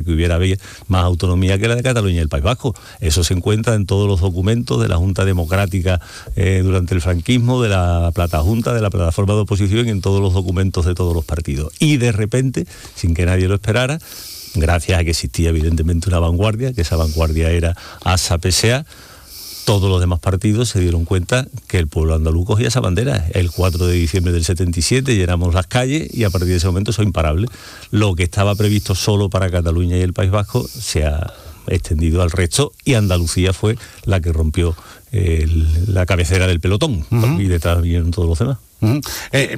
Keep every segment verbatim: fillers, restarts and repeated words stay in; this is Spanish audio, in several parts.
que hubiera más autonomía que la de Cataluña y el País Vasco. Eso se encuentra en todos los documentos de la Junta Democrática eh, durante el franquismo, de la Platajunta, de la plataforma de oposición y en todos los documentos de todos los partidos. Y de repente, sin que nadie lo esperara, gracias a que existía evidentemente una vanguardia, que esa vanguardia era A S A P S A, todos los demás partidos se dieron cuenta que el pueblo andaluz cogía esa bandera. El cuatro de diciembre del setenta y siete llenamos las calles y a partir de ese momento eso es imparable. Lo que estaba previsto solo para Cataluña y el País Vasco se ha extendido al resto y Andalucía fue la que rompió el, la cabecera del pelotón. Uh-huh. Y detrás vinieron todos los demás. Uh-huh. Eh,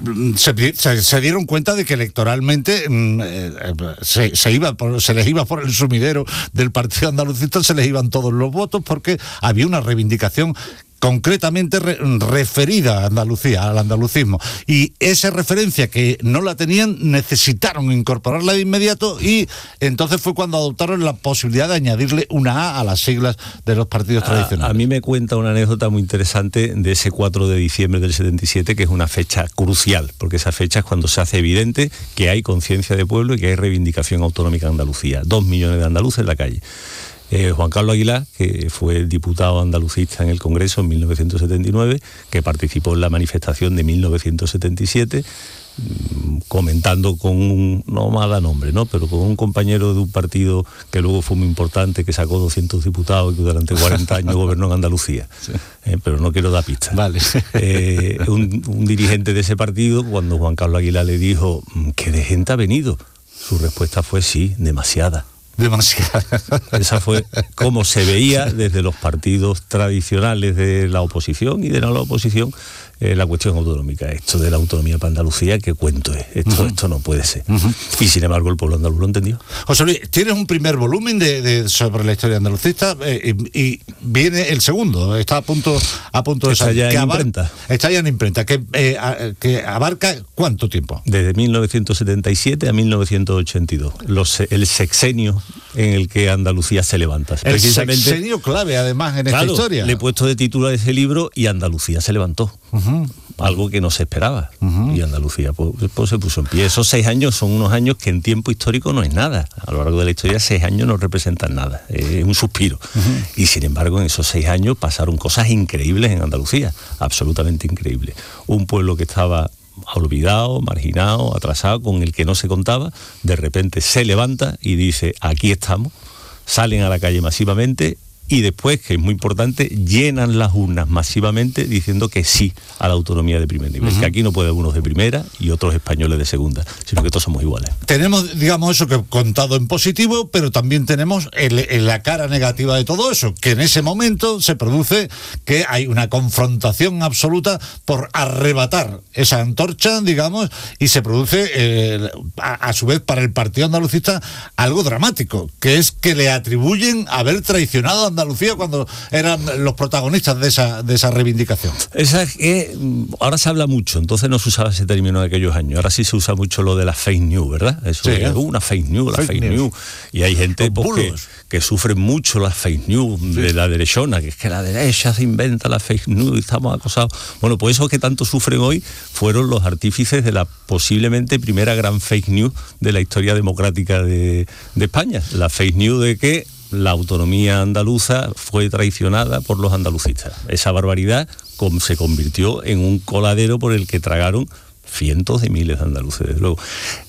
se, se, se dieron cuenta de que electoralmente eh, se, se, iba por, se les iba por el sumidero del partido andalucista, se les iban todos los votos porque había una reivindicación concretamente re, referida a Andalucía, al andalucismo. Y esa referencia que no la tenían, necesitaron incorporarla de inmediato y entonces fue cuando adoptaron la posibilidad de añadirle una A a las siglas de los partidos a, tradicionales. A mí me cuenta una anécdota muy interesante de ese cuatro de diciembre del setenta y siete, que es una fecha crucial, porque esa fecha es cuando se hace evidente que hay conciencia de pueblo y que hay reivindicación autonómica de Andalucía. Dos millones de andaluces en la calle. Eh, Juan Carlos Aguilar, que fue el diputado andalucista en el Congreso en mil novecientos setenta y nueve, que participó en la manifestación de mil novecientos setenta y siete, mmm, comentando con un, no me da nombre, ¿no? pero con un compañero de un partido que luego fue muy importante, que sacó doscientos diputados y que durante cuarenta años gobernó en Andalucía. Sí. Eh, pero no quiero dar pistas. Vale. Eh, un, un dirigente de ese partido, cuando Juan Carlos Aguilar le dijo, ¿qué de gente ha venido? Su respuesta fue sí, demasiada. Demasiado. Esa fue como se veía desde los partidos tradicionales de la oposición y de no la oposición eh, la cuestión autonómica. Esto de la autonomía para Andalucía, ¿qué cuento es? Esto, uh-huh. esto no puede ser. Uh-huh. Y sin embargo el pueblo andaluz lo entendió. José Luis, tienes un primer volumen de, de sobre la historia andalucista eh, y, y viene el segundo, está a punto, a punto de salir. Está ya en abar- imprenta. Está ya en imprenta, que, eh, a, que abarca ¿cuánto tiempo? Desde mil novecientos setenta y siete a mil novecientos ochenta y dos, Los, el sexenio en el que Andalucía se levanta. El sexenio clave, además, en claro, esta historia. Le he puesto de título a ese libro y Andalucía se levantó. Uh-huh. Algo que no se esperaba. Uh-huh. Y Andalucía pues, pues, se puso en pie. Esos seis años son unos años que en tiempo histórico no es nada. A lo largo de la historia, seis años no representan nada. Es un suspiro. Uh-huh. Y sin embargo, en esos seis años pasaron cosas increíbles en Andalucía. Absolutamente increíbles. Un pueblo que estaba olvidado, marginado, atrasado, con el que no se contaba, de repente se levanta y dice, aquí estamos, salen a la calle masivamente y después, que es muy importante, llenan las urnas masivamente diciendo que sí a la autonomía de primer nivel, uh-huh. que aquí no puede haber unos de primera y otros españoles de segunda, sino que todos somos iguales. Tenemos, digamos, eso que he contado en positivo, pero también tenemos el, el, la cara negativa de todo eso, que en ese momento se produce que hay una confrontación absoluta por arrebatar esa antorcha, digamos, y se produce, eh, a, a su vez, para el partido andalucista, algo dramático, que es que le atribuyen haber traicionado a Andalucía cuando eran los protagonistas de esa de esa reivindicación. Esa es que ahora se habla mucho, entonces no se usaba ese término en aquellos años. Ahora sí se usa mucho lo de la fake news, ¿verdad? Eso sí, es ¿eh? una fake news, la fake, fake news. news. Y hay gente pues, que, que sufre mucho las fake news sí. de la derechona, que es que la derecha se inventa la fake news y estamos acosados. Bueno, pues esos que tanto sufren hoy fueron los artífices de la posiblemente primera gran fake news de la historia democrática de, de España. La fake news de que la autonomía andaluza fue traicionada por los andalucistas. Esa barbaridad se convirtió en un coladero por el que tragaron cientos de miles de andaluces, desde luego.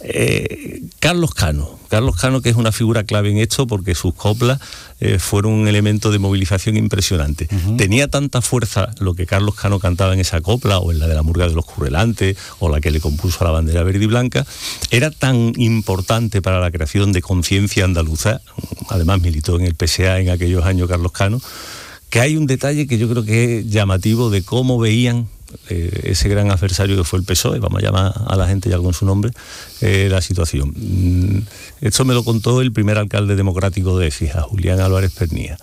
Eh, Carlos Cano, Carlos Cano, que es una figura clave en esto porque sus coplas eh, fueron un elemento de movilización impresionante. Uh-huh. Tenía tanta fuerza lo que Carlos Cano cantaba en esa copla, o en la de la Murga de los Currelantes, o la que le compuso a la bandera verde y blanca, era tan importante para la creación de conciencia andaluza, además militó en el P S A en aquellos años Carlos Cano, que hay un detalle que yo creo que es llamativo de cómo veían Eh, ese gran adversario que fue el P S O E, vamos a llamar a la gente ya con su nombre, eh, la situación. Mm, esto me lo contó el primer alcalde democrático de Écija, Julián Álvarez Pernía.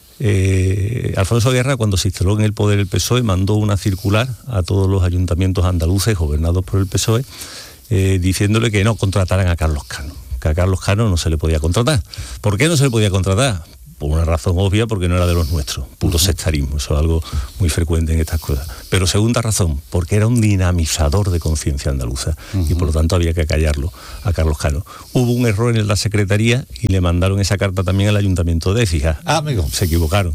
Eh, Alfonso Guerra, cuando se instaló en el poder el P S O E, mandó una circular a todos los ayuntamientos andaluces gobernados por el P S O E, eh, diciéndole que no contrataran a Carlos Cano, que a Carlos Cano no se le podía contratar. ¿Por qué no se le podía contratar? por una razón obvia, porque no era de los nuestros, puro uh-huh. sectarismo, eso es algo muy frecuente en estas cosas. Pero segunda razón, porque era un dinamizador de conciencia andaluza uh-huh. y por lo tanto había que callarlo a Carlos Cano. Hubo un error en la secretaría y le mandaron esa carta también al Ayuntamiento de Écija. Ah, amigo. Se equivocaron.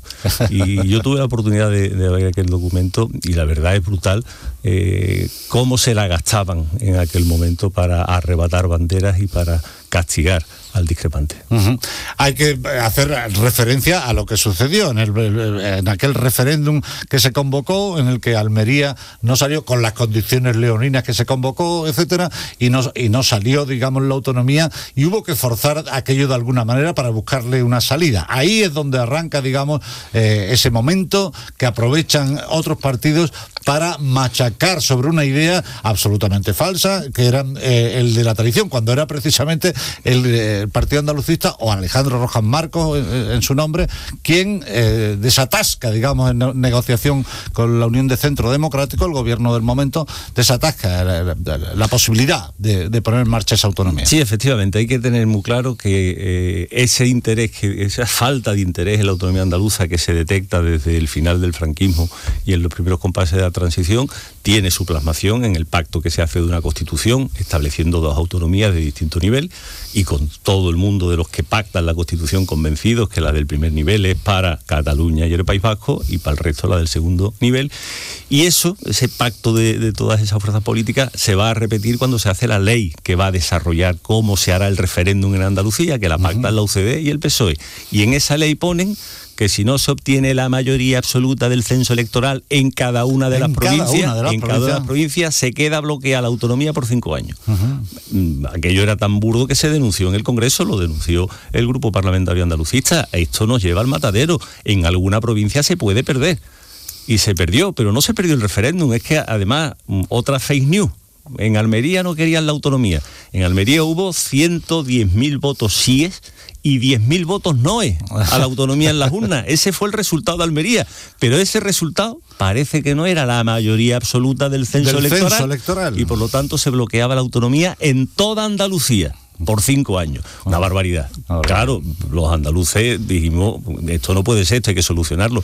Y yo tuve la oportunidad de, de ver aquel documento y la verdad es brutal eh, cómo se la gastaban en aquel momento para arrebatar banderas y para castigar al discrepante. Uh-huh. Hay que hacer referencia a lo que sucedió en, el, en aquel referéndum que se convocó, en el que Almería no salió con las condiciones leoninas que se convocó, etcétera, y no, y no salió, digamos, la autonomía, y hubo que forzar aquello de alguna manera para buscarle una salida. Ahí es donde arranca, digamos, eh, ese momento que aprovechan otros partidos para machacar sobre una idea absolutamente falsa, que era eh, el de la tradición, cuando era precisamente el, el Partido Andalucista, o Alejandro Rojas Marcos en, en su nombre, quien eh, desatasca, digamos, en ne- negociación con la Unión de Centro Democrático, el gobierno del momento, desatasca la, la, la posibilidad de, de poner en marcha esa autonomía. Sí, efectivamente, hay que tener muy claro que eh, ese interés, que esa falta de interés en la autonomía andaluza que se detecta desde el final del franquismo y en los primeros compases de la transición, tiene su plasmación en el pacto que se hace de una constitución estableciendo dos autonomías de distinto nivel, y con todo el mundo de los que pactan la constitución convencidos que la del primer nivel es para Cataluña y el País Vasco y para el resto la del segundo nivel. Y eso, ese pacto de, de todas esas fuerzas políticas se va a repetir cuando se hace la ley que va a desarrollar cómo se hará el referéndum en Andalucía, que la pactan uh-huh. la U C D y el P S O E. Y en esa ley ponen que si no se obtiene la mayoría absoluta del censo electoral en cada una de, las provincias, de, las, en cada una de las provincias, se queda bloqueada la autonomía por cinco años. Uh-huh. Aquello era tan burdo que se denunció en el Congreso, lo denunció el Grupo Parlamentario Andalucista. Esto nos lleva al matadero. En alguna provincia se puede perder. Y se perdió, pero no se perdió el referéndum. Es que además, otra fake news. En Almería no querían la autonomía. En Almería hubo ciento diez mil votos síes y diez mil votos noes a la autonomía en las urnas. Ese fue el resultado de Almería. Pero ese resultado parece que no era la mayoría absoluta del censo, del electoral, censo electoral. Y por lo tanto se bloqueaba la autonomía en toda Andalucía por cinco años. Una barbaridad. Claro, los andaluces dijimos, esto no puede ser, esto hay que solucionarlo.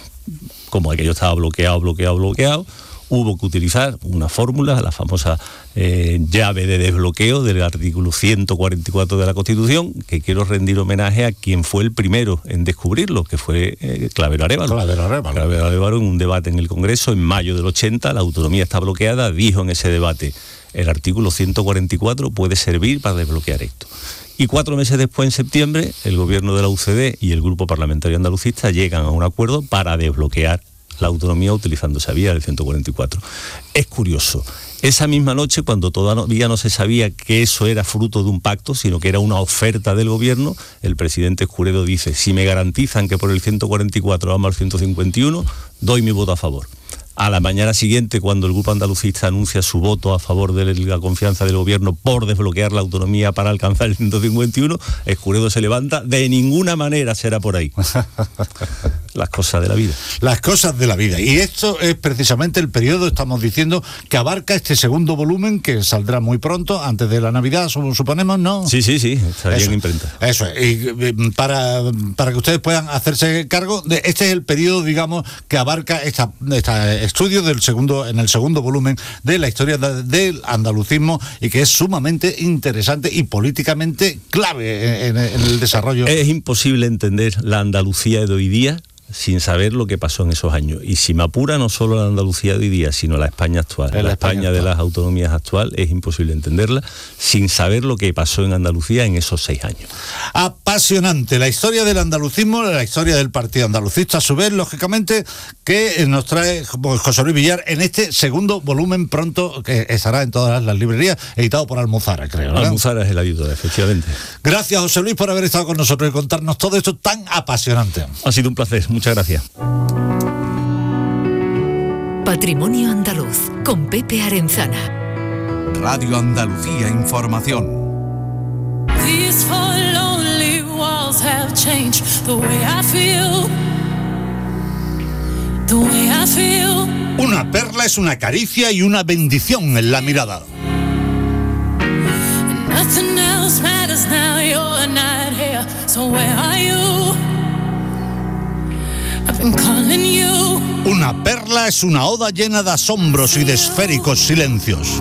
Como aquello estaba bloqueado, bloqueado, bloqueado, hubo que utilizar una fórmula, la famosa eh, llave de desbloqueo del artículo ciento cuarenta y cuatro de la Constitución, que quiero rendir homenaje a quien fue el primero en descubrirlo, que fue eh, Clavero Arévalo. Clavero Arévalo. Clavero Arévalo, en un debate en el Congreso en mayo del ochenta, la autonomía está bloqueada, dijo en ese debate, el artículo ciento cuarenta y cuatro puede servir para desbloquear esto. Y cuatro meses después, en septiembre, el gobierno de la U C D y el Grupo Parlamentario Andalucista llegan a un acuerdo para desbloquear la autonomía utilizando esa vía del ciento cuarenta y cuatro. Es curioso, esa misma noche, cuando todavía no se sabía que eso era fruto de un pacto, sino que era una oferta del gobierno, el presidente Escuredo dice, si me garantizan que por el ciento cuarenta y cuatro vamos al ciento cincuenta y uno, doy mi voto a favor. A la mañana siguiente, cuando el Grupo Andalucista anuncia su voto a favor de la confianza del gobierno por desbloquear la autonomía para alcanzar el ciento cincuenta y uno, Escuredo se levanta, de ninguna manera será por ahí. Las cosas de la vida. Las cosas de la vida. Y esto es precisamente el periodo, estamos diciendo, que abarca este segundo volumen que saldrá muy pronto, antes de la Navidad, suponemos, ¿no? Sí, sí, sí, estaría en imprenta. Eso es. Y para, para que ustedes puedan hacerse cargo, de este es el periodo, digamos, que abarca esta, esta estudio del segundo, en el segundo volumen de la historia de, del andalucismo, y que es sumamente interesante y políticamente clave en, en el desarrollo. Es imposible entender la Andalucía de hoy día sin saber lo que pasó en esos años. Y si me apura, no solo la Andalucía de hoy día, sino la España actual. La, la España, España de las autonomías actual es imposible entenderla sin saber lo que pasó en Andalucía en esos seis años. Apasionante la historia del andalucismo, la historia del Partido Andalucista, a su vez, lógicamente, que nos trae José Luis Villar en este segundo volumen pronto, que estará en todas las librerías, editado por Almuzara, creo, ¿verdad? Almuzara es el editor, efectivamente. Gracias, José Luis, por haber estado con nosotros y contarnos todo esto tan apasionante. Ha sido un placer. Muchas gracias. Patrimonio Andaluz, con Pepe Arenzana. Radio Andalucía Información. These four lonely walls have changed the way I feel. The way I feel. Una perla es una caricia y una bendición en la mirada. Nothing else matters now, you're not here. So where are you? I've been calling you. Una perla es una oda llena de asombros y de esféricos silencios.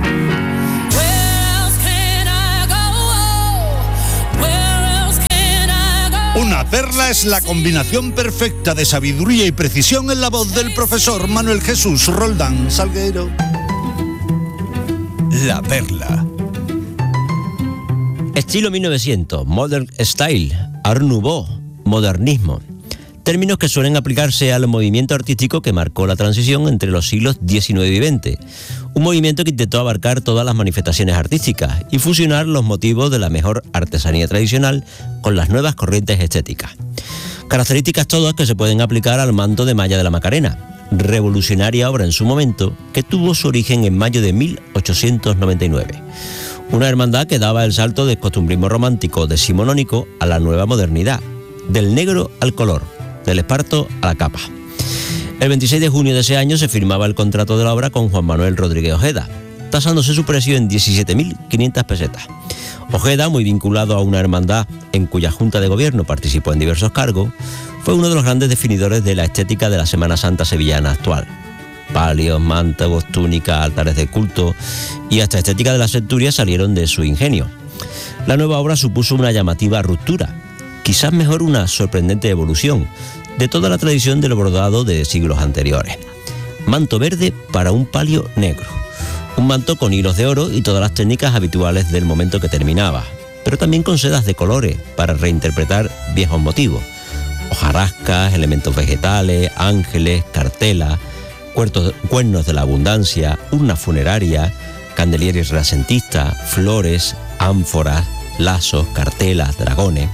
Una perla es la combinación perfecta de sabiduría y precisión en la voz del profesor Manuel Jesús Roldán Salguero. La perla. Estilo mil novecientos, Modern Style, Art Nouveau, modernismo. Términos que suelen aplicarse al movimiento artístico que marcó la transición entre los siglos diecinueve y veinte. Un movimiento que intentó abarcar todas las manifestaciones artísticas y fusionar los motivos de la mejor artesanía tradicional con las nuevas corrientes estéticas. Características todas que se pueden aplicar al manto de malla de la Macarena, revolucionaria obra en su momento que tuvo su origen en mayo de mil ochocientos noventa y nueve. Una hermandad que daba el salto del costumbrismo romántico decimonónico a la nueva modernidad, del negro al color, del esparto a la capa. El veintiséis de junio de ese año se firmaba el contrato de la obra con Juan Manuel Rodríguez Ojeda, tasándose su precio en diecisiete mil quinientas pesetas. Ojeda, muy vinculado a una hermandad en cuya junta de gobierno participó en diversos cargos, fue uno de los grandes definidores de la estética de la Semana Santa sevillana actual. Palios, mantagos, túnicas, altares de culto y hasta estética de la centuria salieron de su ingenio. La nueva obra supuso una llamativa ruptura, quizás mejor una sorprendente evolución de toda la tradición del bordado de siglos anteriores. Manto verde para un palio negro, un manto con hilos de oro y todas las técnicas habituales del momento que terminaba, pero también con sedas de colores para reinterpretar viejos motivos, hojarascas, elementos vegetales, ángeles, cartelas, cuertos, cuernos de la abundancia, urnas funerarias, candelieros renacentistas, flores, ánforas, lazos, cartelas, dragones.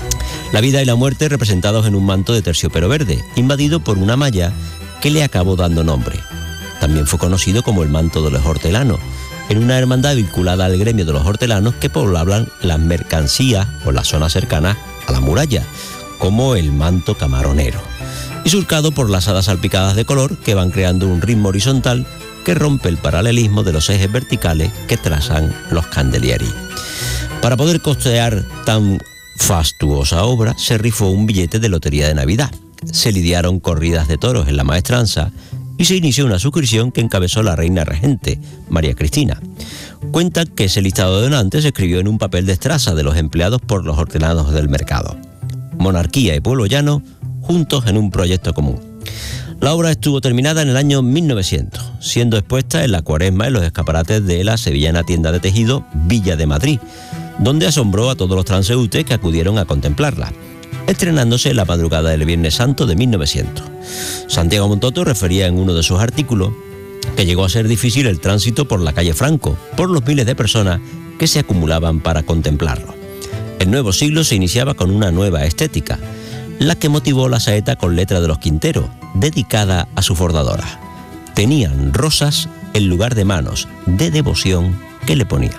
La vida y la muerte representados en un manto de terciopelo verde, invadido por una malla que le acabó dando nombre. También fue conocido como el manto de los hortelanos, en una hermandad vinculada al gremio de los hortelanos que poblaban las mercancías o las zonas cercanas a la muralla, como el manto camaronero, y surcado por las hadas salpicadas de color que van creando un ritmo horizontal que rompe el paralelismo de los ejes verticales que trazan los candelieri. Para poder costear tan fastuosa obra, se rifó un billete de lotería de Navidad, se lidiaron corridas de toros en la maestranza y se inició una suscripción que encabezó la reina regente, María Cristina. Cuenta que ese listado de donantes se escribió en un papel de estraza de los empleados por los hortelanos del mercado. Monarquía y pueblo llano juntos en un proyecto común. La obra estuvo terminada en el año mil novecientos, siendo expuesta en la Cuaresma en los escaparates de la sevillana tienda de tejido Villa de Madrid, donde asombró a todos los transeúntes que acudieron a contemplarla, estrenándose en la madrugada del Viernes Santo de mil novecientos. Santiago Montoto refería en uno de sus artículos que llegó a ser difícil el tránsito por la calle Franco, por los miles de personas que se acumulaban para contemplarlo. El nuevo siglo se iniciaba con una nueva estética, la que motivó la saeta con letra de los Quinteros, dedicada a su bordadora. Tenían rosas en lugar de manos, de devoción que le ponían.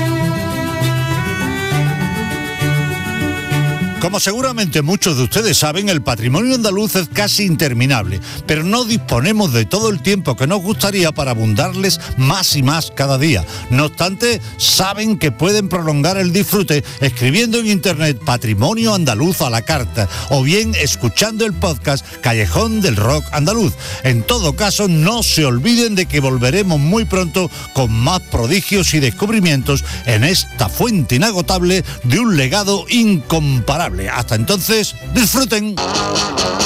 Como seguramente muchos de ustedes saben, el patrimonio andaluz es casi interminable, pero no disponemos de todo el tiempo que nos gustaría para abundarles más y más cada día. No obstante, saben que pueden prolongar el disfrute escribiendo en internet Patrimonio Andaluz a la carta o bien escuchando el podcast Callejón del Rock Andaluz. En todo caso, no se olviden de que volveremos muy pronto con más prodigios y descubrimientos en esta fuente inagotable de un legado incomparable. Hasta entonces, disfruten.